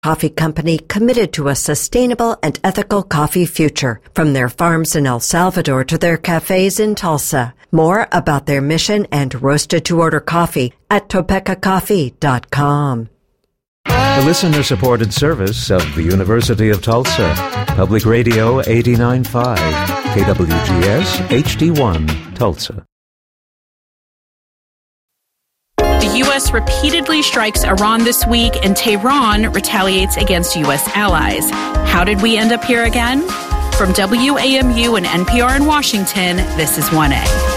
Coffee company committed to a sustainable and ethical coffee future, from their farms in El Salvador to their cafes in Tulsa. More about their mission and roasted-to-order coffee at TopekaCoffee.com. The listener-supported service of the University of Tulsa. Public Radio 89.5, KWGS HD1, Tulsa. The U.S. repeatedly strikes Iran this week, and Tehran retaliates against U.S. allies. How did we end up here again? From WAMU and NPR in Washington, this is 1A.